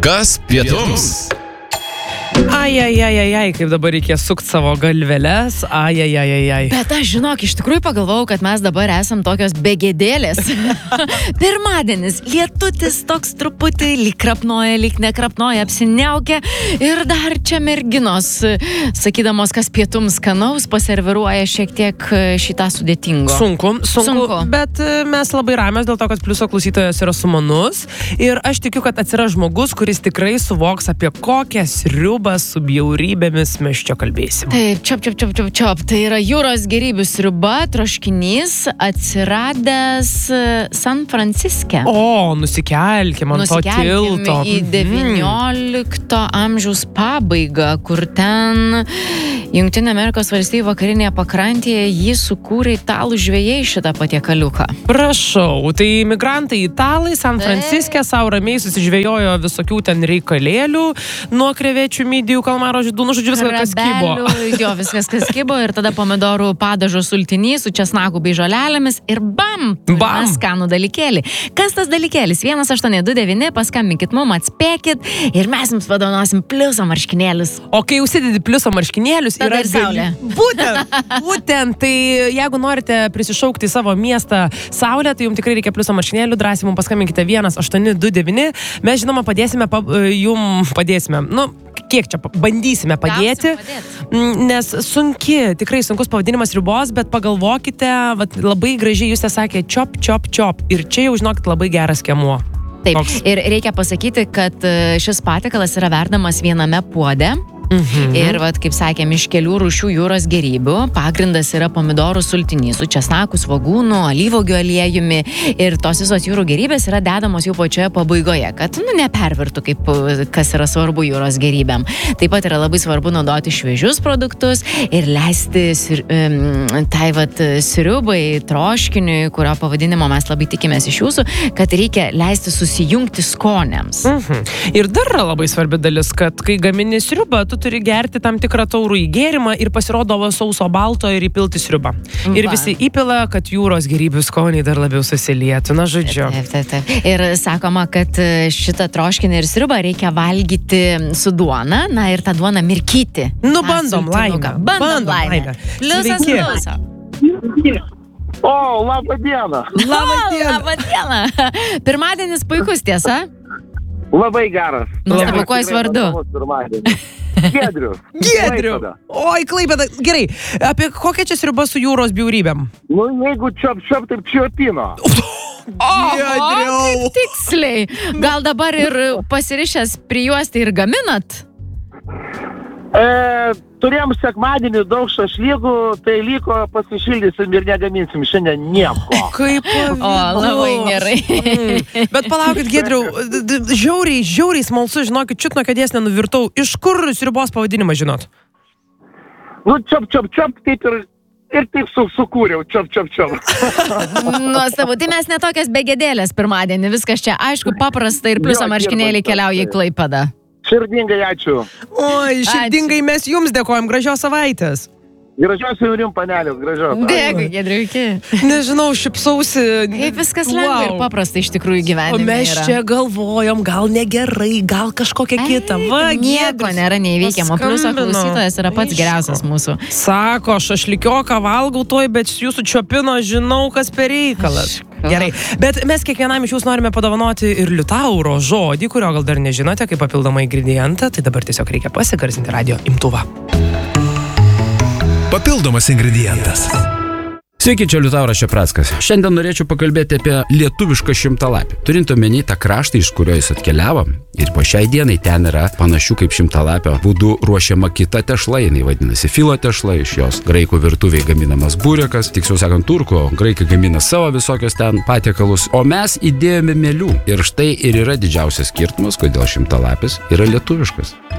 Kas pietums? Ai, kaip dabar reikia sukti savo galveles. Ai. Bet aš žinok, iš tikrųjų pagalvojau, kad mes dabar esam tokios begėdėlės. Pirmadienis, lietutis toks truputį lyg krapnoja, lyg nekrapnoja, apsiniaukia. Ir dar čia merginos, sakydamos, kas pietums skanaus, paserviruoja šiek tiek šitą sudėtingo. Sunku. Bet mes labai ramios dėl to, kad Pliuso klausytojas yra sumanus. Ir aš tikiu, kad atsiras žmogus, kuris tikrai suvoks, apie kokią sriubą su bjaurybėmis mes čia kalbėsim. Taip, čiop. Tai yra jūros gėrybių sriuba, troškinys, atsiradęs San Franciske. O, nusikelkim ant to tilto. Į 19 amžiaus pabaigą, kur ten Jungtinių Amerikos valstijų vakarinėje pakrantėje jį sukūrė italų žvejai šitą patiekaliuką. Prašau, tai imigrantai italai San Franciske savo ramiai susižvejojo visokių ten reikalėlių, nuo krevečių, midijų, kalmaro žydų, žodžiu, viskas, kas kibo. Jo, viskas, kas kibo, ir tada pomidorų padažo sultinys su česnaku bei žolelėmis ir bam! Skanų dalykėlį. Kas tas dalykėlis? 1829, paskambinkit mum, atspėkit ir mes jums padovanosim Pliuso marškinėlius. O kai užsidedi Pliuso marškinėlius, tada ir saulė. Būtent, tai jeigu norite prisišaukti į savo miestą saulę, tai jums tikrai reikia Pliuso marškinėlių, drąsiai mums paskambinkite 1829. Mes žinoma padėsime, kiek čia bandysime padėti, nes tikrai sunkus pavadinimas sriubos, bet pagalvokite, labai gražiai Justė sakė čop. Ir čia jau žinokit labai geras skiemuo. Taip, ir reikia pasakyti, kad šis patiekalas yra verdamas viename puode. Ir, kaip sakėm, iš kelių rūšių jūros gėrybių. Pagrindas yra pomidorų sultinys su česnaku, svogūnu, alyvuogių aliejumi. Ir tos visos jūrų gėrybės yra dedamos jau pačioje pabaigoje, kad nepervirtų, kaip kas yra svarbu jūros gėrybėm. Taip pat yra labai svarbu naudoti šviežius produktus ir leisti sriubai, troškiniui, kurio pavadinimo mes labai tikimės iš jūsų, kad reikia leisti susijungti skoniams. Ir dar yra labai svarbi dalis, kad kai gamini sriubą, tu turi gerti tam tikrą taurų įgėrimą ir pasirodo sauso balto ir įpilti sriubą. Ir visi įpila, kad jūros gėrybių skoniai dar labiau susilietų. Na, žodžiu. Taip. Ir sakoma, kad šitą troškinį ir sriubą reikia valgyti su duona, na ir tą duoną mirkyti. Bandom laimę. Pliusas. O, labą dieną. Labą dieną. Pirmadienis puikus, tiesa? Labai geras. Nuostabu, kuo jis vardu? Giedriu. Oi, Klaipėda. Gerai, apie kokią čia sriubą su jūros bjaurybėm? Jeigu čiop, taip čiopino. Kaip tiksliai. Gal dabar ir pasirišęs prijuosti ir gaminat? Turėjom sekmadienį daug šašlykų, tai liko pasišildysim ir negaminsim šiandien nieko. Kaip labai gerai. Bet palaukit, Giedriau, žiauriai smalsu, žinokit, čiut nuo kėdės nenuvirtau. Iš kur sriubos pavadinimą žinot? Čiop, kaip ir taip sukūriau, čiop. Nuostabu, tai mes netokias begėdėlės pirmadienį, viskas čia aišku, paprasta ir Pliuso marškinėliai keliauja į Klaipėdą. Širdingai ačiū. Oi, širdingai mes jums dėkojam, gražios savaitės. Gražios jaunim panelės, gražios. Dėkui, Giedriu, iki. Nežinau, šipsausi. Kaip viskas lengva ir paprasta iš tikrųjų gyvenime yra. O mes čia galvojom, gal negerai, gal kažkokia kita. Nieko nėra neįveikiamo. Pliuso klausytojas yra pats geriausias mūsų. Sako, šašlikioką valgau toj, bet jūsų čiopino žinau, kas per reikalas. Gerai, bet mes kiekvienam iš jūsų norime padovanoti ir liutauro žodį, kurio gal dar nežinote, kaip papildomą ingredientą, tai dabar tiesiog reikia pasigarsinti radio imtuvą. Papildomas ingredientas. Sveiki, čia Liutauras Šeprackas. Šiandien norėčiau pakalbėti apie lietuvišką šimtalapį. Turint omeny tą kraštą, iš kurio jis atkeliavo, ir po šiai dienai ten yra panašių kaip šimtalapio būdų ruošiama kita tešla, jinai vadinasi filo tešla, iš jos graikų virtuviai gaminamas burekas, tiksliau sakant turkų, graikai gamina savo visokios ten patiekalus, o mes įdėjome mielių. Ir štai ir yra didžiausias skirtumas, kodėl šimtalapis yra lietuviškas.